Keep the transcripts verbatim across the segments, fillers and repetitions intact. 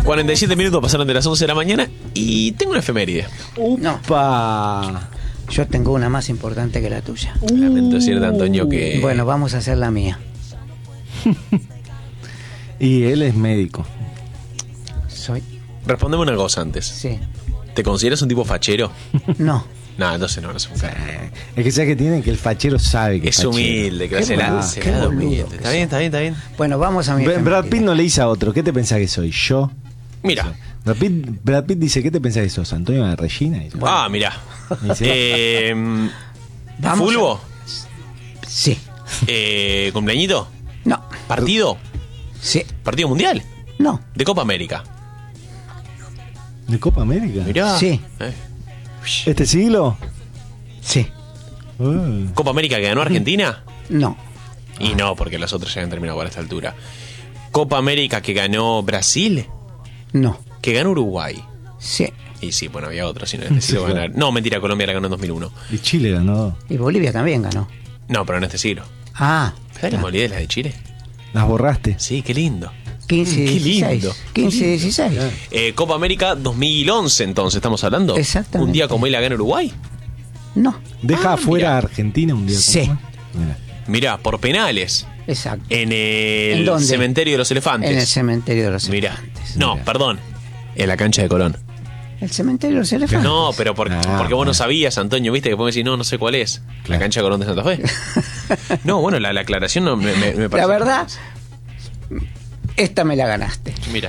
cuarenta y siete minutos pasaron de las once de la mañana y tengo una efeméride. ¡Upa! Yo tengo una más importante que la tuya. Lamento decirte, Antonio, que... Bueno, vamos a hacer la mía. Y él es médico. Soy. Respondeme una cosa antes. Sí. ¿Te consideras un tipo fachero? No. No, entonces no, no es un cara. Es que ya que tiene que el fachero sabe que Es fachero. humilde, que Qué se la boludo, se qué la da boludo humilde. que Está bien, está bien, está bien. Bueno, vamos a mi Brad efeméride. Pitt no le dice a otro, ¿qué te pensás que soy? Yo. Mira. Brad Pitt, Brad Pitt dice, ¿qué te pensás que sos? Antonio de Regina. Y dice, Ah, mira. Dice- Eh, Vamos ¿Fulbo? Sí. Eh, ¿Cumpleañito? No. ¿Partido? Sí. ¿Partido mundial? No. ¿De Copa América? ¿De Copa América? Mirá. Sí. Eh. ¿Este siglo? Sí. Uh. ¿Copa América que ganó Argentina? No. Y no, porque los otros ya han terminado para esta altura. ¿Copa América que ganó Brasil? No. ¿Que ganó Uruguay? Sí. Y sí, bueno, había otro, si no necesito Sí, ganar. No, mentira, Colombia la ganó en dos mil uno. Y Chile ganó. Y Bolivia también ganó. No, pero en este siglo. Ah. ¿Sabes la olvidé de la de Chile? Las borraste. Sí, qué lindo. quince Qué dieciséis. lindo. quince dieciséis. Eh, Copa América dos mil once, entonces, ¿estamos hablando? Exactamente. Un día como él la gana Uruguay. No. Deja Ah, afuera mira. a Argentina un día. Sí. como hoy. Mira. Mirá, por penales. Exacto. En el ¿En dónde? cementerio de los elefantes. En el cementerio de los Mirá. elefantes. No, Mirá. perdón. En la cancha de Colón. El cementerio de los elefantes. No, pero por- Ah, porque vos no bueno. sabías, Antonio, viste que podés decir, no, no sé cuál es. La Claro. cancha de Colón de Santa Fe. No, bueno, la, la aclaración no me, me, me parece. La verdad, esta me la ganaste. Mira.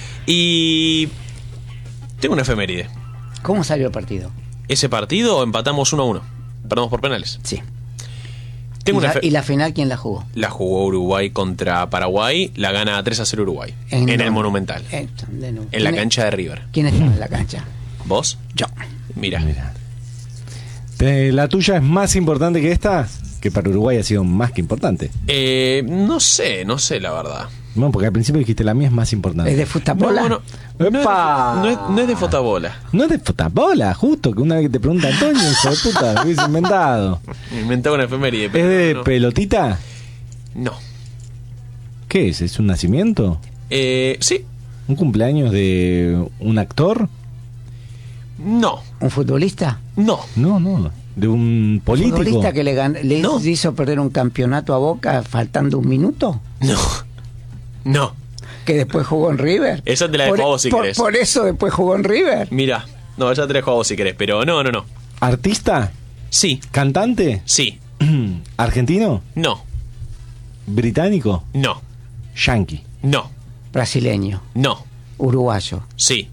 Y. Tengo una efeméride. ¿Cómo salió el partido? Ese partido empatamos uno a uno. Perdamos por penales. Sí. Tengo ¿Y, una la, efe- y la final quién la jugó? La jugó Uruguay contra Paraguay. La gana tres a cero Uruguay. En, dónde? el Monumental. En, ¿dónde no? En la ¿Quién- cancha de River. ¿Quién estaba en la cancha? ¿Vos? Yo. Mira. Mira. Eh, ¿La tuya es más importante que esta? Que para Uruguay ha sido más que importante. Eh, no sé, no sé la verdad. No, porque al principio dijiste la mía es más importante. ¿Es de Futabola? No, no, no, es de, ¡Epa! no es- no es de fotabola. No es de fotabola, justo, que una vez que te pregunta Antonio, hijo de puta, lo hubiese inventado. Inventaba una efeméride. ¿Es pero de no. pelotita? No. ¿Qué es? ¿Es un nacimiento? Eh, sí. ¿Un cumpleaños de un actor? No. ¿Un futbolista? No. No, no. ¿De un ¿Un político? futbolista que le, gan- le No. hizo perder un campeonato a Boca faltando un minuto? No. No. Que después jugó en River. Esa te la dejo por, a vos si por- querés. por eso después jugó en River. Mira. No, ya te dejo a vos si querés, pero no, no, no. ¿Artista? Sí. ¿Cantante? Sí. ¿Argentino? No. ¿Británico? No. ¿Yankee? No. Brasileño. No. Uruguayo. Sí.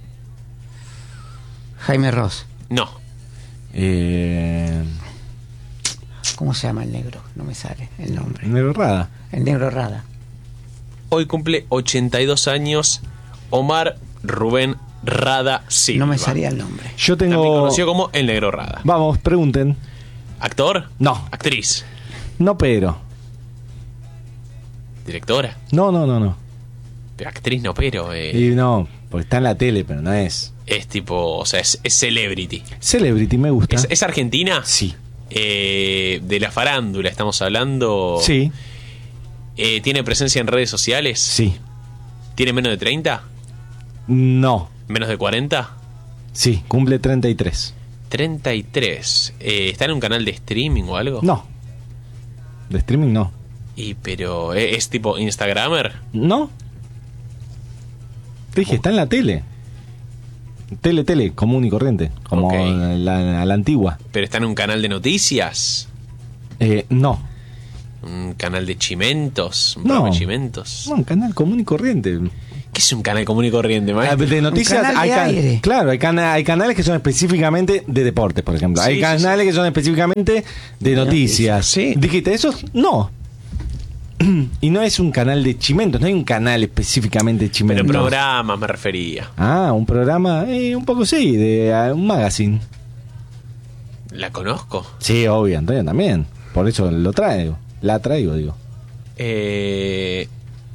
Jaime Ross. No. Eh... ¿Cómo se llama el negro? No me sale el nombre. Negro Rada. El negro Rada. Hoy cumple ochenta y dos años Omar Rubén Rada Silva. No me salía el nombre. Yo También tengo... conocido como El Negro Rada. Vamos, pregunten. ¿Actor? No. ¿Actriz? No, pero. ¿Directora? No, no, no, no. Actriz no, pero... eh, Y no, porque está en la tele, pero no es. es tipo... O sea, es, es celebrity. Celebrity me gusta. ¿Es, es argentina? Sí. Eh, de la farándula estamos hablando. Sí, Eh, ¿Tiene presencia en redes sociales? sí. ¿Tiene menos de treinta? No. ¿Menos de cuarenta? Sí, cumple treinta y tres. treinta y tres. Eh, ¿Está en un canal de streaming o algo? No. De streaming no. Y pero ¿eh, es tipo Instagramer? No. Te dije, está en la tele. Tele, tele, común y corriente. Como Ok. la, a la antigua. ¿Pero está en un canal de noticias? Eh, no. ¿Un canal de chimentos? ¿Un No. programa de chimentos? No, un canal común y corriente. ¿Qué es un canal común y corriente, Ah, maestro? De noticias canal hay de can- aire. Claro, hay, cana- hay canales que son específicamente de deportes, por ejemplo. Sí, hay sí, canales que son específicamente de noticias. Sí. Dijiste, ¿esos? No. Y no es un canal de chimentos, no hay un canal específicamente de Pero chimentos. programas me refería. Ah, un programa, eh, un poco sí, de uh, un magazine. ¿La conozco? Sí, obvio, Antonio también. Por eso lo traigo. La traigo, digo. Eh,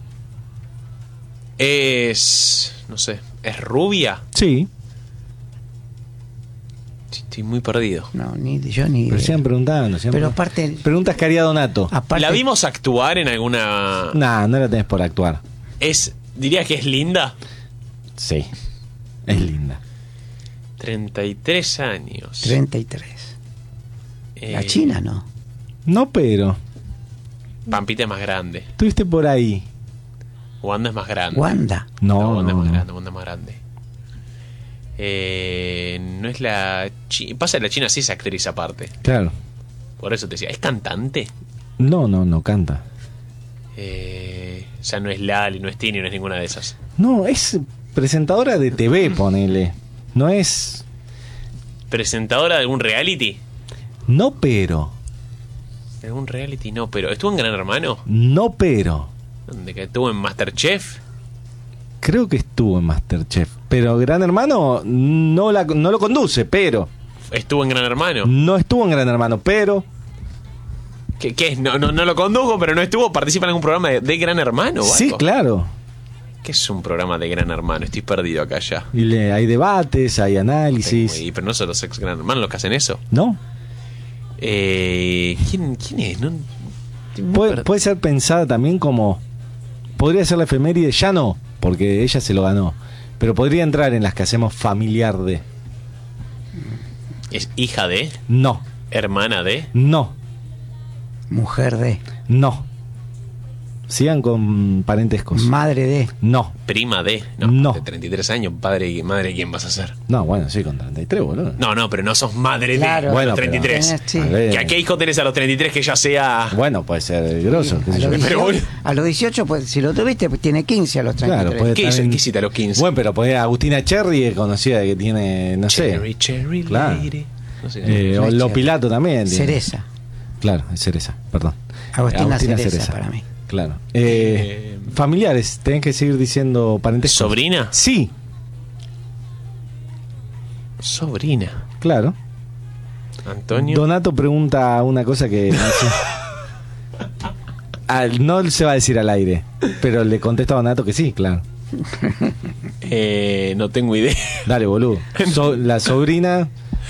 es... No sé. ¿Es rubia? Sí, Estoy muy perdido. No, ni yo ni. pero sigan preguntando. sigan Pero preguntando. aparte. Preguntas que haría Donato. aparte ¿La vimos actuar en alguna...? Nah, no la tenés por actuar. Es... ¿Diría que es linda? Sí. Es linda. treinta y tres años. treinta y tres. Eh, La China, ¿no? No, pero. Pampita es más grande. Estuviste por ahí. Wanda es más grande. Wanda. No, No, Wanda no, es más no. grande, Wanda es más grande. Eh, no es la China. Pasa que la China sí es actriz aparte. Claro. Por eso te decía, ¿es cantante? No, no, no canta. Eh, o sea, no es Lali, no es Tini, no es ninguna de esas. No, es presentadora de T V, ponele. No es. ¿Presentadora de algún reality? No, pero. ¿De algún reality? No, pero. ¿Estuvo en Gran Hermano? No, pero. ¿Dónde que estuvo en Masterchef? Creo que estuvo en Masterchef. Pero Gran Hermano no, la, no lo conduce, pero. ¿Estuvo en Gran Hermano? No estuvo en Gran Hermano, pero. ¿Qué, qué es? No, no, no lo condujo, pero no estuvo. ¿Participa en algún programa de, de Gran Hermano o Sí, algo? claro. ¿Qué es un programa de Gran Hermano? Estoy perdido acá ya. Y le, hay debates, hay análisis. Tengo ahí, pero no son los ex Gran Hermanos los que hacen eso. ¿No? Eh, ¿quién, ¿Quién es? No, estoy muy Puede, per- puede ser pensada también como. Podría ser la efeméride, ya no, porque ella se lo ganó. Pero podría entrar en las que hacemos familiar de. ¿Es hija de? No, ¿Hermana de? no, Mujer de. no. Sigan con parentescos. Madre de. No, ¿Prima de? No, No. de treinta y tres años, padre y madre, ¿quién vas a ser? no, bueno, sí, con treinta y tres, boludo. No, no, pero no sos madre Claro. de Bueno, los treinta y tres. pero- Sí. A ver. ¿Que ¿A qué hijo tenés a los treinta y tres que ya sea...? Bueno, puede ser grosso. qué A sé los, yo. Pero, dieciocho, a los dieciocho, pues si lo tuviste, pues tiene quince a los treinta y tres. Claro, puede ¿Qué estar hizo? en- ¿Qué hiciste a los quince? Bueno, pero puede Agustina Cherry es conocida que tiene, no Cherry, sé. Cherry Claro. Lady. No sé. Eh, No o es Lo Cherry. Pilato también. tiene. Cereza. Claro, es Cereza, perdón. Agustina Cereza para mí. Claro. Eh, Eh, familiares, tenés que seguir diciendo parentescos. ¿Sobrina? Sí, Sobrina. claro. Antonio. Donato pregunta una cosa que no sé. Al- no se va a decir al aire, pero le contesta a Donato que sí, claro. Eh, no tengo idea. Dale, boludo. So- la sobrina.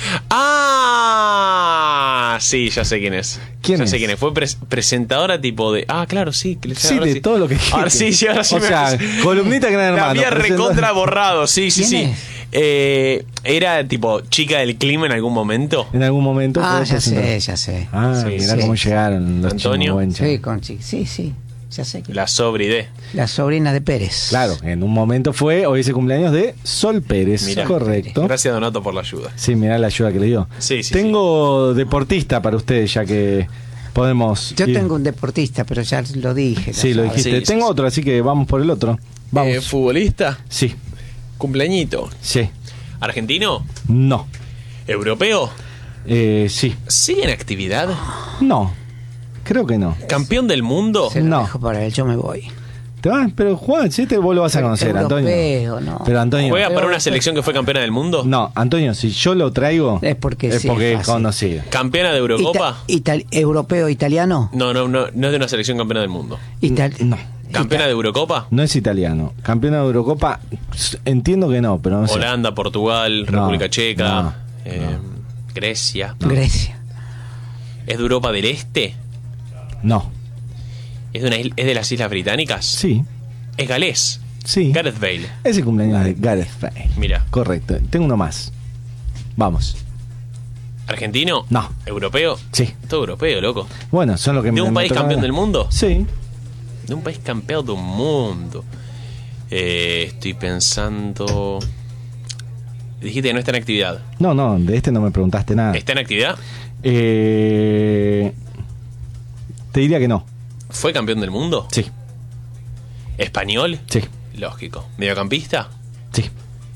¡Ah! Sí, ya sé quién es. ¿Quién ya es? sé quién es. Fue pres- presentadora tipo de... Ah, claro, sí. que le- Sí, ahora de todo lo que Ahora dijiste. sí, sí, ahora sí. O me- sea, columnita Gran La Hermano, había presenta- recontra borrado, sí, sí, sí. ¿Quién es? Eh, era tipo chica del clima en algún momento. En algún momento. Ah, podés ya presentar. sé, ya sé. Ah, Sí, mirá sí. cómo llegaron los Antonio. chimobuenchas. Sí, con chi- sí, sí, ya sé que La sobri de. la sobrina de Pérez. Claro, en un momento fue hoy ese cumpleaños de Sol Pérez. Mirá. Correcto. Gracias, Donato, por la ayuda. Sí, mirá la ayuda que le dio. Sí, sí, Tengo deportista para ustedes, ya que podemos. Yo ir- tengo un deportista, pero ya lo dije. Sí, lo sabes. dijiste. Sí, sí, Tengo sí. otro, así que vamos por el otro. Vamos. Eh, ¿Futbolista? Sí, ¿Cumpleañito? sí. ¿Argentino? No. ¿Europeo? Eh, sí. ¿Sigue en actividad? No. Creo que no. ¿Campeón del mundo? Se lo No. dejo para él, yo me voy. ¿Te vas? Pero Juan, si te vos lo vas a conocer, Antonio. Europeo, no. Pero Antonio. ¿Juega para una Europeo. selección que fue campeona del mundo? No, Antonio, si yo lo traigo. Es porque es sí, porque es es fácil. conocido. ¿Campeona de Eurocopa? Ita- ital- ¿Europeo italiano? No, no, no, no es de una selección campeona del mundo. Ital- No. ¿Campeona de Eurocopa? No es italiano. Campeona de Eurocopa, s- entiendo que no, pero no sé. Holanda, Portugal, No, República Checa, no, eh, Grecia. Grecia. ¿Es de Europa del Este? No. ¿Es de, una isla- ¿Es de las Islas Británicas? Sí, ¿Es galés? sí. Gareth Bale. Es el cumpleaños de Gareth Bale. Mira. Correcto. Tengo uno más. Vamos. ¿Argentino? No. ¿Europeo? Sí. Todo europeo, loco. Bueno, son los que ¿De me un me país tocan campeón ahora. del mundo? Sí. De un país campeón del mundo. Eh, estoy pensando... Dijiste que no está en actividad. No, no, de este no me preguntaste nada. ¿Está en actividad? Eh, te diría que no. ¿Fue campeón del mundo? Sí, ¿Español? sí, Lógico. ¿Mediocampista? sí.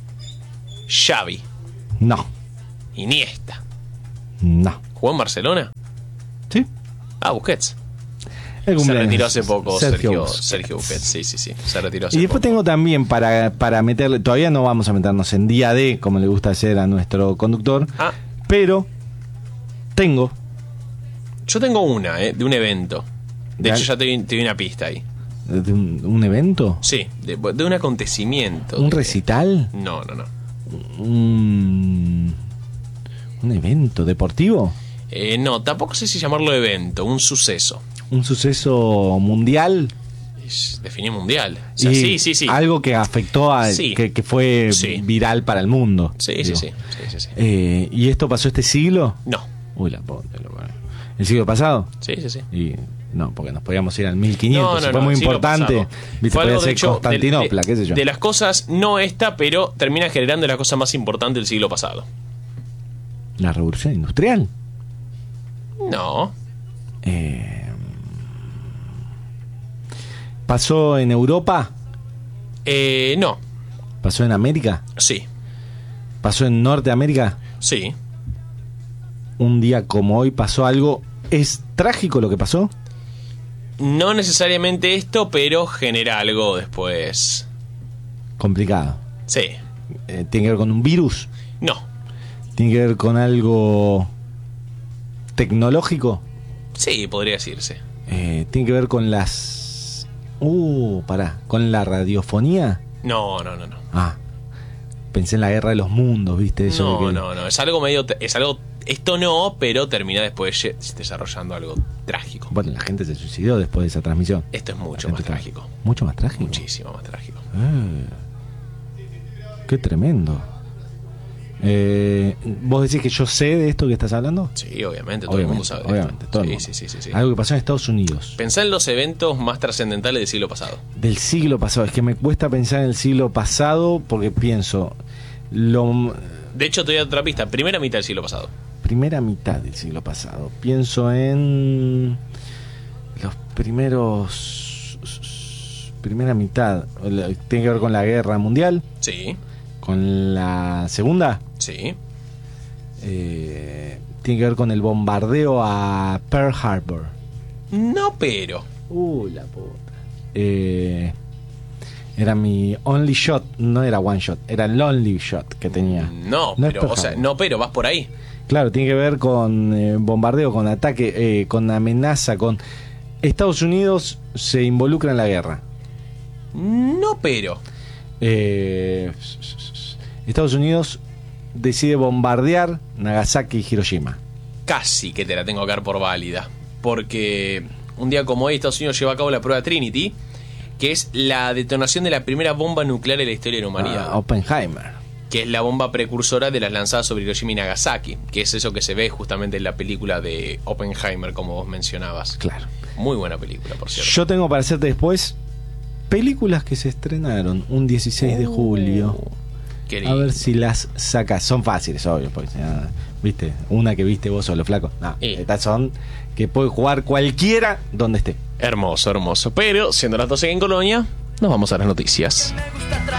Xavi. No, Iniesta. no. ¿Jugó en Barcelona? Sí. Ah, Busquets. El Se cumpleaños. retiró hace poco Sergio, Busquets. Sergio Busquets. Sí, sí, sí. Se retiró hace Y después poco. tengo también para, para meterle, todavía no vamos a meternos en día D, como le gusta hacer a nuestro conductor, Ah, pero tengo, yo tengo una, eh, de un evento. De Ya. hecho, ya te di, te di una pista ahí. de un, un evento, Sí, de, de un acontecimiento. un de- recital, No, no, no. un, un evento deportivo, Eh, no, tampoco sé si llamarlo evento, un suceso. un suceso mundial, definió mundial. O sea, Y sí, sí, sí. Algo que afectó a. Sí. Que, que fue Sí. viral para el mundo. Sí, sí, digo. sí, sí, sí, sí. Eh, ¿Y esto pasó este siglo? No. Uy, la puta, lo- ¿El siglo pasado? Sí, sí, sí. Y no, porque nos podíamos ir al mil quinientos. No, no, si no, fue muy el siglo importante. pasado. Viste, Fue podía algo, de ser hecho, Constantinopla, de, qué sé yo. de las cosas, no esta, pero termina generando la cosa más importante del siglo pasado. La revolución industrial. No. Eh, ¿Pasó en Europa? Eh, no. ¿Pasó en América? Sí. ¿Pasó en Norteamérica? Sí. Un día como hoy pasó algo. ¿Es trágico lo que pasó? No necesariamente esto, pero genera algo después. Complicado. Sí. Eh, ¿Tiene que ver con un virus? No. ¿Tiene que ver con algo tecnológico? Sí, podría decirse. Eh, ¿Tiene que ver con las... Uh, pará. ¿Con la radiofonía? No, no, no, no. Ah. Pensé en la guerra de los mundos, ¿viste? Eso No, de que- no, no. Es algo medio. Es algo. Esto no, pero termina después ye- desarrollando algo trágico. Bueno, la gente se suicidó después de esa transmisión. Esto es mucho La más gente- trágico. ¿Mucho más trágico? Muchísimo más trágico. Eh, qué tremendo. Eh, ¿Vos decís que yo sé de esto que estás hablando? Sí, obviamente, todo Obviamente, el mundo sabe de obviamente, esto. todo el Sí, mundo. sí, sí, sí, sí. Algo que pasó en Estados Unidos. Pensá en los eventos más trascendentales del siglo pasado. Del siglo pasado. Es que me cuesta pensar en el siglo pasado porque pienso... Lo, De hecho, te doy otra pista. Primera mitad del siglo pasado. primera mitad del siglo pasado. Pienso en... Los primeros... Primera mitad. Tiene que ver con la guerra mundial. Sí, Con la segunda. sí. Eh, tiene que ver con el bombardeo a Pearl Harbor. No, pero. Uh, la puta. Eh, era mi only shot, no era one shot, era el only shot que tenía. No, No es pero, Pearl o sea, Harbor. no, pero vas por ahí. Claro, tiene que ver con eh, bombardeo, con ataque, eh, con amenaza, con... Estados Unidos se involucra en la guerra. No, pero. Eh, Estados Unidos decide bombardear Nagasaki y Hiroshima. Casi que te la tengo que dar por válida. Porque un día como hoy, Estados Unidos lleva a cabo la prueba Trinity, que es la detonación de la primera bomba nuclear en la historia de la humanidad. Ah, Oppenheimer. Que es la bomba precursora de las lanzadas sobre Hiroshima y Nagasaki, que es eso que se ve justamente en la película de Oppenheimer, como vos mencionabas. Claro. Muy buena película, por cierto. Yo tengo para hacerte después películas que se estrenaron un dieciséis de julio. Qué A lindo. ver si las sacas. Son fáciles, obvio, porque ah, viste, una que viste vos solo, flaco. No, Y- estas son que puede jugar cualquiera donde esté. Hermoso, hermoso. Pero, siendo las doce en Colonia, nos vamos a las noticias.